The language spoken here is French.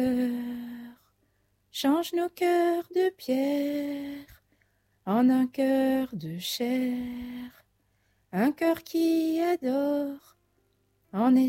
Change nos cœurs de pierre en un cœur de chair, un cœur qui adore en